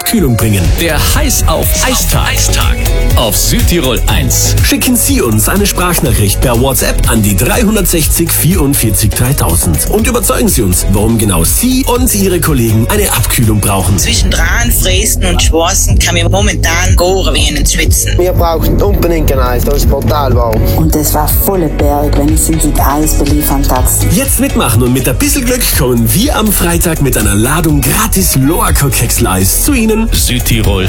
Abkühlung bringen. Der Heiß auf Eistag. Auf Südtirol 1. Schicken Sie uns eine Sprachnachricht per WhatsApp an die 360 44 3000 und überzeugen Sie uns, warum genau Sie und Ihre Kollegen eine Abkühlung brauchen. Zwischen Rahn, Dresden und Schwarzen kann mir momentan goren wie einen Schwitzen. Wir brauchen unbedingt ein Eis, das ist brutal warm. Und es war volle Berg, wenn ich mit Eis beliefern Taxi. Jetzt mitmachen und mit ein bisschen Glück kommen wir am Freitag mit einer Ladung gratis Loaco-Keksel-Eis zu Ihnen. Südtirol 1.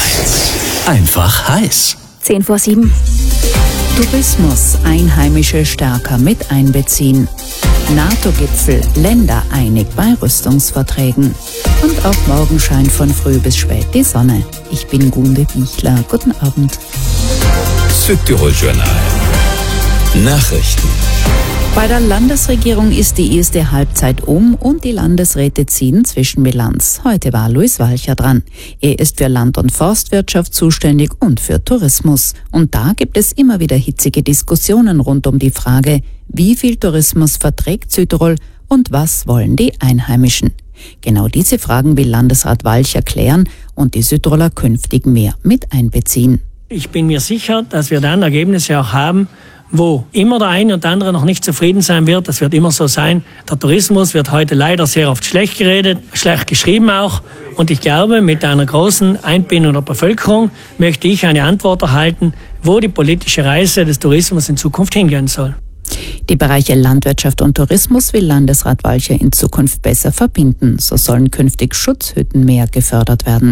Einfach heiß. 7:10. Tourismus, Einheimische stärker mit einbeziehen. NATO-Gipfel, Länder einig bei Rüstungsverträgen. Und auch morgen scheint von früh bis spät die Sonne. Ich bin Gunde Bichler. Guten Abend. Südtirol Journal. Nachrichten. Bei der Landesregierung ist die erste Halbzeit um und die Landesräte ziehen Zwischenbilanz. Heute war Luis Walcher dran. Er ist für Land- und Forstwirtschaft zuständig und für Tourismus. Und da gibt es immer wieder hitzige Diskussionen rund um die Frage, wie viel Tourismus verträgt Südtirol und was wollen die Einheimischen? Genau diese Fragen will Landesrat Walcher klären und die Südtiroler künftig mehr mit einbeziehen. Ich bin mir sicher, dass wir dann Ergebnisse auch haben, wo immer der eine und der andere noch nicht zufrieden sein wird. Das wird immer so sein. Der Tourismus wird heute leider sehr oft schlecht geredet, schlecht geschrieben auch. Und ich glaube, mit einer großen Einbindung der Bevölkerung möchte ich eine Antwort erhalten, wo die politische Reise des Tourismus in Zukunft hingehen soll. Die Bereiche Landwirtschaft und Tourismus will Landesrat Walcher in Zukunft besser verbinden. So sollen künftig Schutzhütten mehr gefördert werden.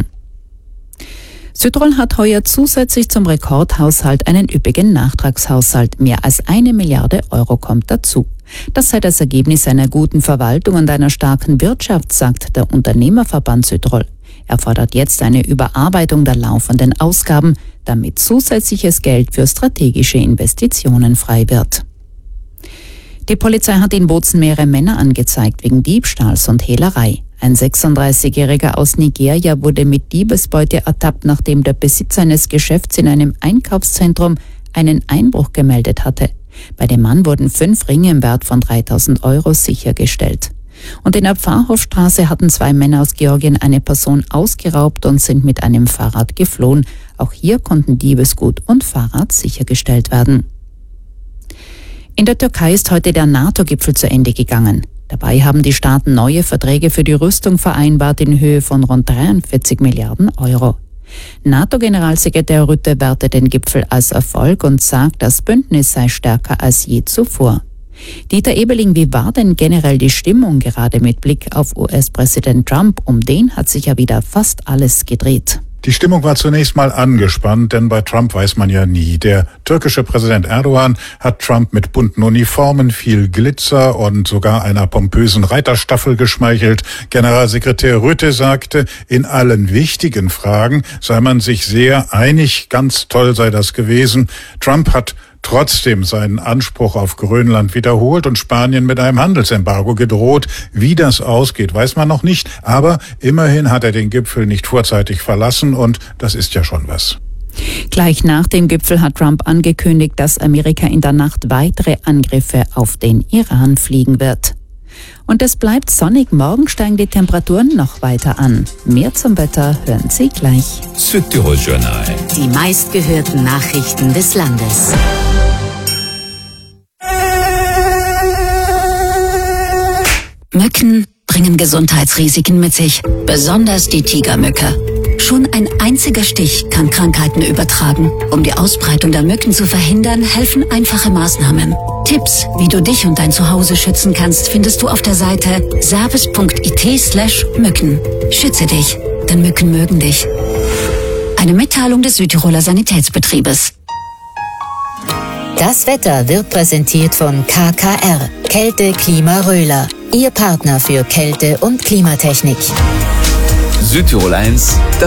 Südtirol hat heuer zusätzlich zum Rekordhaushalt einen üppigen Nachtragshaushalt. Mehr als 1 Milliarde Euro kommt dazu. Das sei das Ergebnis einer guten Verwaltung und einer starken Wirtschaft, sagt der Unternehmerverband Südtirol. Er fordert jetzt eine Überarbeitung der laufenden Ausgaben, damit zusätzliches Geld für strategische Investitionen frei wird. Die Polizei hat in Bozen mehrere Männer angezeigt wegen Diebstahls und Hehlerei. Ein 36-Jähriger aus Nigeria wurde mit Diebesbeute ertappt, nachdem der Besitzer eines Geschäfts in einem Einkaufszentrum einen Einbruch gemeldet hatte. Bei dem Mann wurden 5 Ringe im Wert von 3.000 Euro sichergestellt. Und in der Pfarrhofstraße hatten 2 Männer aus Georgien eine Person ausgeraubt und sind mit einem Fahrrad geflohen. Auch hier konnten Diebesgut und Fahrrad sichergestellt werden. In der Türkei ist heute der NATO-Gipfel zu Ende gegangen. Dabei haben die Staaten neue Verträge für die Rüstung vereinbart in Höhe von rund 43 Milliarden Euro. NATO-Generalsekretär Rutte wertet den Gipfel als Erfolg und sagt, das Bündnis sei stärker als je zuvor. Dieter Ebeling, wie war denn generell die Stimmung gerade mit Blick auf US-Präsident Trump? Um den hat sich ja wieder fast alles gedreht. Die Stimmung war zunächst mal angespannt, denn bei Trump weiß man ja nie. Der türkische Präsident Erdogan hat Trump mit bunten Uniformen, viel Glitzer und sogar einer pompösen Reiterstaffel geschmeichelt. Generalsekretär Rutte sagte, in allen wichtigen Fragen sei man sich sehr einig, ganz toll sei das gewesen. Trump hat trotzdem seinen Anspruch auf Grönland wiederholt und Spanien mit einem Handelsembargo gedroht. Wie das ausgeht, weiß man noch nicht. Aber immerhin hat er den Gipfel nicht vorzeitig verlassen und das ist ja schon was. Gleich nach dem Gipfel hat Trump angekündigt, dass Amerika in der Nacht weitere Angriffe auf den Iran fliegen wird. Und es bleibt sonnig. Morgen steigen die Temperaturen noch weiter an. Mehr zum Wetter hören Sie gleich. Südtirol Journal. Die meistgehörten Nachrichten des Landes. Mücken bringen Gesundheitsrisiken mit sich, besonders die Tigermücke. Schon ein einziger Stich kann Krankheiten übertragen. Um die Ausbreitung der Mücken zu verhindern, helfen einfache Maßnahmen. Tipps, wie du dich und dein Zuhause schützen kannst, findest du auf der Seite service.it/Mücken. Schütze dich, denn Mücken mögen dich. Eine Mitteilung des Südtiroler Sanitätsbetriebes. Das Wetter wird präsentiert von KKR, Kälte Klima Röhler, Ihr Partner für Kälte- und Klimatechnik. Südtirol 1.